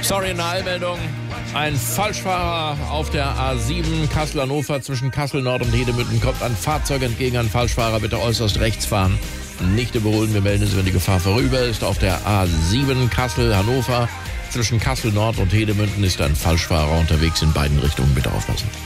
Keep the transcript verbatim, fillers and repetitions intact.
Sorry, eine Eilmeldung. Ein Falschfahrer auf der A sieben Kassel-Hannover zwischen Kassel-Nord und Hedemünden kommt ein Fahrzeug entgegen. Ein Falschfahrer, bitte äußerst rechts fahren. Nicht überholen, wir melden es, wenn die Gefahr vorüber ist. Auf der A sieben Kassel-Hannover zwischen Kassel-Nord und Hedemünden ist ein Falschfahrer unterwegs in beiden Richtungen. Bitte aufpassen.